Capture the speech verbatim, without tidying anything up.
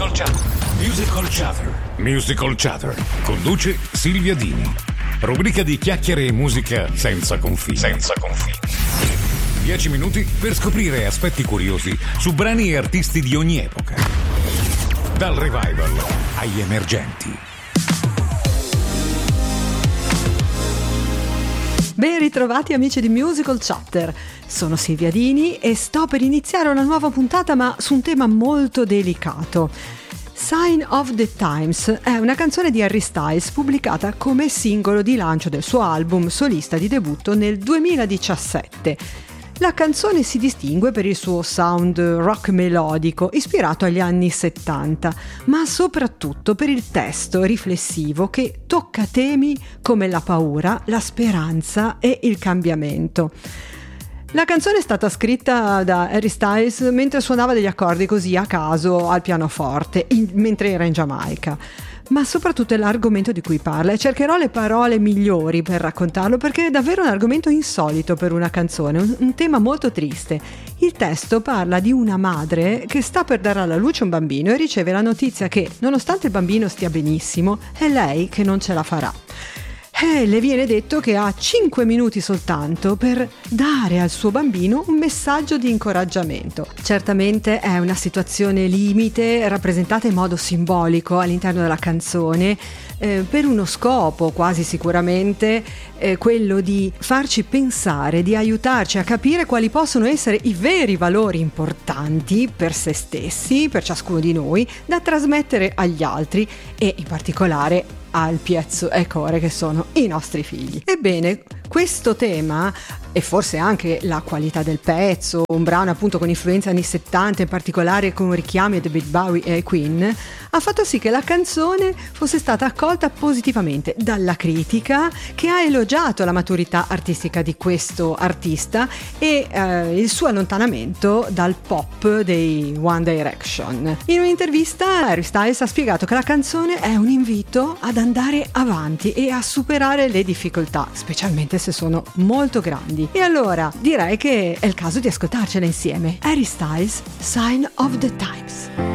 Musical Chatter. Musical Chatter. Musical Chatter. Conduce Silvia Dini. Rubrica di chiacchiere e musica senza confini. Senza confini. Dieci minuti per scoprire aspetti curiosi su brani e artisti di ogni epoca. Dal revival agli emergenti. Ben ritrovati amici di Musical Chatter, sono Silvia Dini e sto per iniziare una nuova puntata ma su un tema molto delicato. Sign of the Times è una canzone di Harry Styles pubblicata come singolo di lancio del suo album solista di debutto nel duemiladiciassette. La canzone si distingue per il suo sound rock melodico ispirato agli anni settanta, ma soprattutto per il testo riflessivo che tocca temi come la paura, la speranza e il cambiamento. La canzone è stata scritta da Harry Styles mentre suonava degli accordi così a caso al pianoforte, in, mentre era in Giamaica. Ma soprattutto è l'argomento di cui parla e cercherò le parole migliori per raccontarlo perché è davvero un argomento insolito per una canzone, un, un tema molto triste. Il testo parla di una madre che sta per dare alla luce un bambino e riceve la notizia che, nonostante il bambino stia benissimo, è lei che non ce la farà. E le viene detto che ha cinque minuti soltanto per dare al suo bambino un messaggio di incoraggiamento. Certamente è una situazione limite rappresentata in modo simbolico all'interno della canzone eh, per uno scopo quasi sicuramente eh, quello di farci pensare, di aiutarci a capire quali possono essere i veri valori importanti per se stessi, per ciascuno di noi, da trasmettere agli altri e in particolare al piezzo e core che sono i nostri figli. Ebbene, questo tema e forse anche la qualità del pezzo, un brano appunto con influenze anni settanta, in particolare con richiami a David Bowie e Queen, ha fatto sì che la canzone fosse stata accolta positivamente dalla critica, che ha elogiato la maturità artistica di questo artista e eh, il suo allontanamento dal pop dei One Direction. In un'intervista Harry Styles ha spiegato che la canzone è un invito ad andare avanti e a superare le difficoltà, specialmente se sono molto grandi. E allora direi che è il caso di ascoltarcela insieme. Harry Styles, Sign of the Times.